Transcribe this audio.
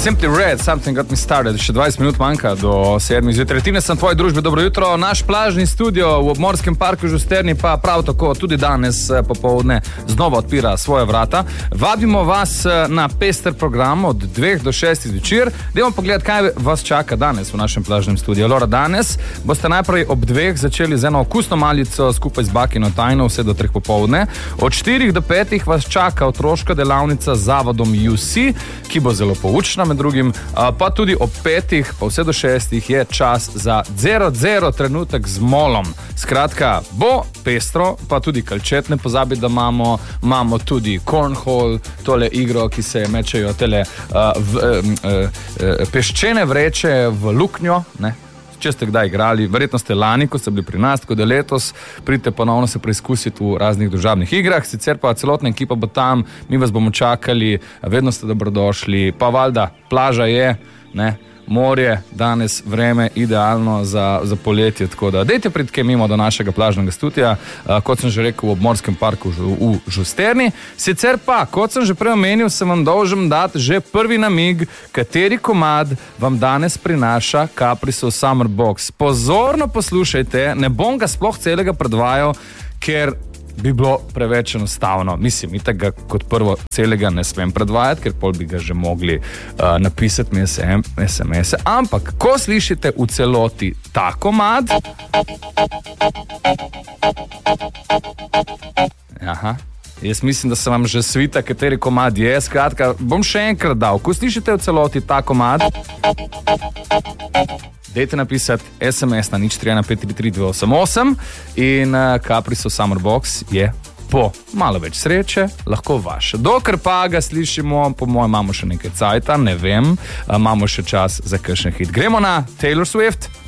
Simply Red, Something Got Me Started. Še 20 minut manjka do 7 zjutraj. Tine sem tvoji družbi, dobro jutro. Naš plažni studio v Obmorskem parku Žusterni pa prav tako tudi danes popoldne znova odpira svoje vrata. Vabimo vas na pester program od 2 do 6 zvečer. Dajmo pogledati, kaj vas čaka danes v našem plažnem studiu. Lora, danes boste najprej ob 2 začeli z eno okusno malico skupaj z Bakino tajno vse do 3 popoldne. Od 4 do 5 vas čaka otroška delavnica z zavodom UC, ki bo zelo poučna med drugim, pa tudi ob 5 pa vse do 6 je čas za 0-0 trenutek z molom. Skratka, bo pestro, pa tudi kalčet ne pozabi, da imamo tudi cornhole, tole igro, ki se mečejo tele peščene vreče v luknjo, ne? Če ste kdaj igrali, verjetno ste lani, ko ste bili pri nas, tako da letos pridite ponovno se preizkusiti v raznih družabnih igrah, sicer pa celotna ekipa bo tam, mi vas bomo čakali, vedno ste dobrodošli, pa valjda, plaža je, ne, morje, danes vreme idealno za poletje, tako da dejte pridke mimo do našega plažnega studia, kot sem že rekel, v Obmorskem parku v Žusterni. Sicer pa, kot sem že prej omenil, sem vam dolžen dati že prvi namig, kateri komad vam danes prinaša Caprisov Summer Box. Pozorno poslušajte, ne bom ga sploh celega predvajal, ker bi bilo preveč enostavno. Mislim, itak ga kot prvo celega ne smem predvajati, ker pol bi ga že mogli napisati mi SMS-e. Ampak, ko slišite v celoti ta komad... Aha, jaz mislim, da se vam že svita, kateri komad je. Skratka, bom še enkrat dal. Ko slišite v celoti ta komad... Dejte napisati SMS na 031533288 in Caprisov Summer Box je po malo več sreče lahko vaš. Dokler pa ga slišimo, po mojem imamo še nekaj cajta, ne vem, imamo še čas za kakšen hit. Gremo na Taylor Swift.